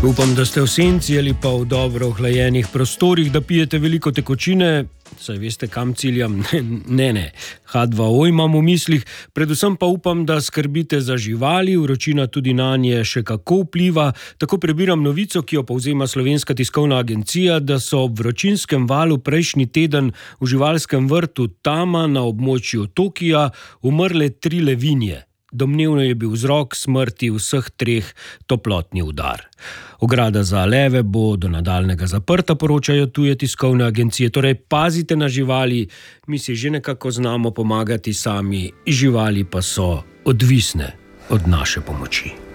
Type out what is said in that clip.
Upam, da ste v senci ali pa v dobro ohlajenih prostorih, da pijete veliko tekočine, saj veste, kam ciljam. Ne. H2O imam v mislih, predvsem pa upam, da skrbite za živali, vročina tudi nanje še kako vpliva. Tako prebiram novico, ki jo povzema Slovenska tiskovna agencija, da so ob vročinskem valu prejšnji teden v živalskem vrtu Tama na območju Tokija umrle 3 levinje. Domnevno je bil vzrok smrti vseh 3 toplotni udar. Ograda za leve bo do nadaljnjega zaprta, poročajo tuje tiskovne agencije. Torej, pazite na živali, mi si že nekako znamo pomagati sami, živali pa so odvisne od naše pomoči.